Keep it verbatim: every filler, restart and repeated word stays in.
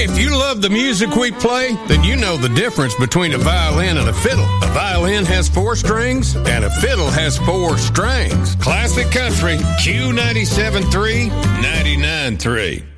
Hey, if you love the music we play, then you know the difference between a violin and a fiddle. A violin has four strings, and a fiddle has four strings. Classic Country, Q ninety-seven point three, ninety-nine point three.